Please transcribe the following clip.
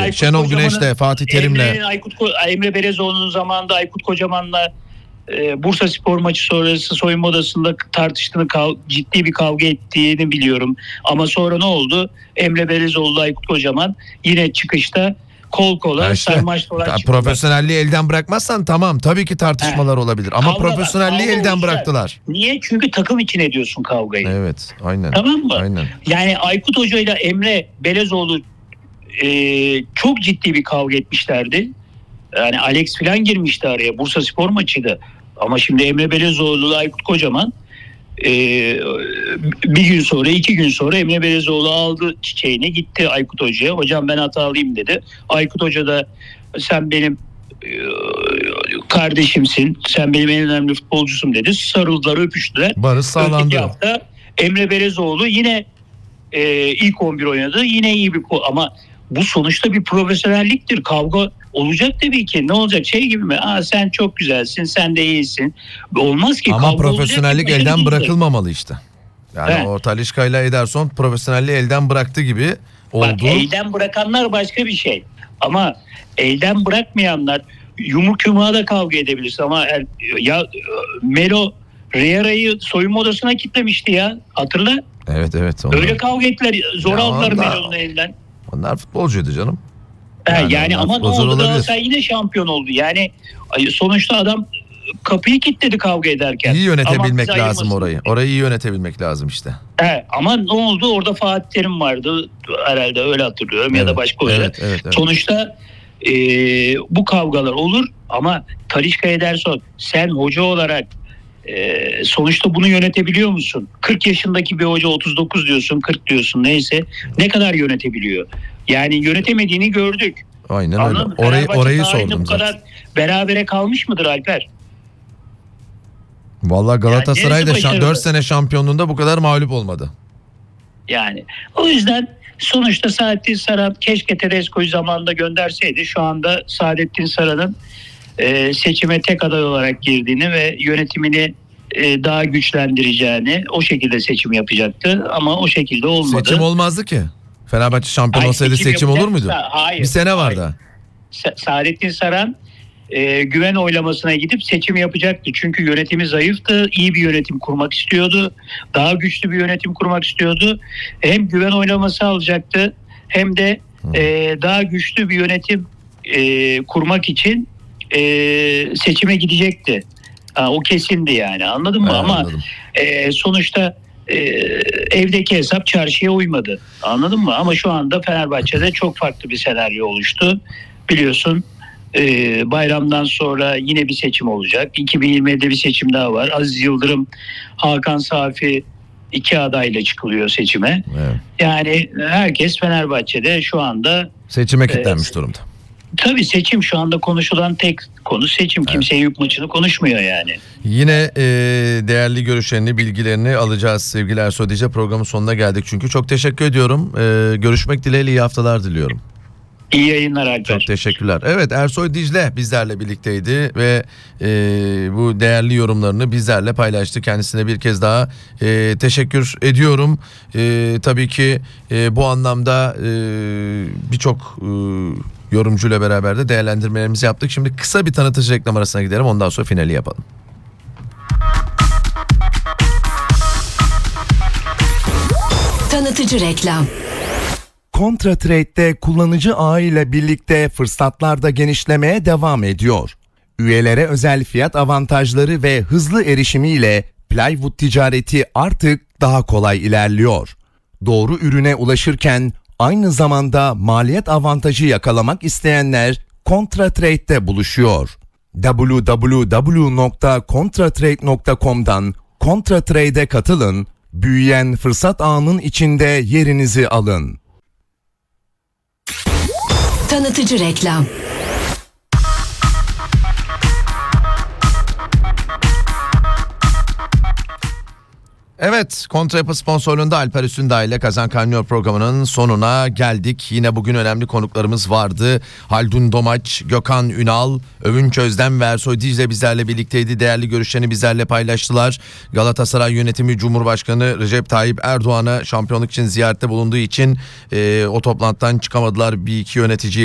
Aykut Şenol Kocaman'ın, Güneş'le, Fatih Terim'le. Emre Belezoğlu'nun zamanında Aykut Kocaman'la Bursa Spor maçı sonrası soyunma odasında tartıştığını, ciddi bir kavga ettiğini biliyorum. Ama sonra ne oldu? Emre Belezoğlu, Aykut Kocaman yine çıkışta kol kola sarmaş dolaş çıktılar. Profesyonelliği elden bırakmazsan tamam, tabii ki tartışmalar olabilir. Ama profesyonelliği elden bıraktılar. Niye? Çünkü takım için ediyorsun kavgayı. Evet, aynen. Tamam mı? Aynen. Yani Aykut Hoca ile Emre Belezoğlu çok ciddi bir kavga etmişlerdi. Yani Alex falan girmişti araya. Bursa Spor maçıydı. Ama şimdi Emre Belezoğlu ile Aykut Kocaman bir gün sonra, 2 gün sonra Emre Belezoğlu aldı çiçeğini, gitti Aykut Hoca'ya. Hocam ben hatalıyım dedi. Aykut Hoca da sen benim kardeşimsin, sen benim en önemli futbolcusum dedi. Sarıldılar, öpüştüler. Barış sağlandı. Öteki hafta Emre Belezoğlu yine ilk 11 oynadı. Yine iyi bir ama bu sonuçta bir profesyonelliktir. Kavga olacak tabii ki. Ne olacak? Şey gibi mi? Sen çok güzelsin, sen de iyisin. Olmaz ki. Ama profesyonellik elden bırakılmamalı işte. Yani o Talisca ile Ederson profesyonelliği elden bıraktı gibi oldu. Bak, elden bırakanlar başka bir şey. Ama elden bırakmayanlar yumruk yumruğa da kavga edebilirsin. Ama Melo Riera'yı soyunma odasına kilitlemişti ya. Hatırla. Evet. Öyle kavga ettiler. Zor aldılar Melo'nun elinden. Onlar futbolcuydu canım. Yani ama ne oldu? Galatasaray yine şampiyon oldu. Yani sonuçta adam kapıyı kilitledi kavga ederken. İyi yönetebilmek lazım orayı. Orayı iyi yönetebilmek lazım işte. Ama ne oldu? Orada Fatih Terim vardı. Herhalde öyle hatırlıyorum. Evet, ya da başka hoca. Evet. Sonuçta bu kavgalar olur ama Talisca Ederson sen hoca olarak sonuçta bunu yönetebiliyor musun? 40 yaşındaki bir hoca 39 diyorsun, 40 diyorsun neyse. Ne kadar yönetebiliyor? Yani yönetemediğini gördük. Aynen öyle. Orayı sordum bu kadar berabere kalmış mıdır Alper? Vallahi Galatasaray da 4 sene şampiyonluğunda bu kadar mağlup olmadı. Yani o yüzden sonuçta Saadettin Saran keşke Tedesco'yu zamanında gönderseydi. Şu anda Saadettin Saran'ın seçime tek aday olarak girdiğini ve yönetimini daha güçlendireceğini, o şekilde seçim yapacaktı. Ama o şekilde olmadı. Seçim olmazdı ki. Fenerbahçe şampiyon olsaydı seçim olur muydu? Hayır. Bir sene var da. Saadettin Saran güven oylamasına gidip seçim yapacaktı. Çünkü yönetimi zayıftı. İyi bir yönetim kurmak istiyordu. Daha güçlü bir yönetim kurmak istiyordu. Hem güven oylaması alacaktı hem de daha güçlü bir yönetim kurmak için seçime gidecekti. O kesindi yani, anladın mı? Ama sonuçta evdeki hesap çarşıya uymadı, anladın mı? Ama şu anda Fenerbahçe'de çok farklı bir senaryo oluştu. Biliyorsun bayramdan sonra yine bir seçim olacak. 2020'de bir seçim daha var. Aziz Yıldırım, Hakan Safi 2 adayla çıkılıyor seçime. Evet. Yani herkes Fenerbahçe'de şu anda seçime kilitlenmiş durumda. Tabii seçim şu anda konuşulan tek konu seçim. Evet. Kimse Eyüp maçını konuşmuyor yani. Yine değerli görüşlerini, bilgilerini alacağız sevgili Ersoy Dicle. Programın sonuna geldik çünkü. Çok teşekkür ediyorum. Görüşmek dileğiyle, iyi haftalar diliyorum. İyi yayınlar Alper. Çok teşekkürler. Evet, Ersoy Dicle bizlerle birlikteydi ve bu değerli yorumlarını bizlerle paylaştı. Kendisine bir kez daha teşekkür ediyorum. Tabii ki bu anlamda birçok yorumcuyla beraber de değerlendirmelerimizi yaptık. Şimdi kısa bir tanıtıcı reklam arasına gidelim. Ondan sonra finali yapalım. Tanıtıcı reklam. Kontratrade'de kullanıcı ağı ile birlikte fırsatlar da genişlemeye devam ediyor. Üyelere özel fiyat avantajları ve hızlı erişimiyle plywood ticareti artık daha kolay ilerliyor. Doğru ürüne ulaşırken aynı zamanda maliyet avantajı yakalamak isteyenler Kontratrade'de buluşuyor. www.kontratrade.com'dan Kontratrade'e katılın, büyüyen fırsat ağının içinde yerinizi alın. Tanıtıcı reklam. Evet, Kontrapı sponsorluğunda Alper Üstündağ ile Kazan Kaynıyor programının sonuna geldik. Yine bugün önemli konuklarımız vardı. Haldun Domaç, Gökhan Ünal, Övünç Özdem ve Ersoy Dicle bizlerle birlikteydi. Değerli görüşlerini bizlerle paylaştılar. Galatasaray yönetimi Cumhurbaşkanı Recep Tayyip Erdoğan'a şampiyonluk için ziyarette bulunduğu için o toplantıdan çıkamadılar. Bir iki yönetici